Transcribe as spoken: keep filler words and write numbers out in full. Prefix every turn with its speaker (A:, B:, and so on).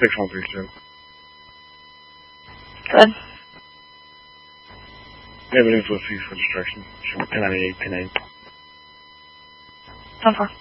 A: six one three two.
B: Good.
A: Evidence was seized for destruction. ten ninety-eight, ten eight.
B: ten four.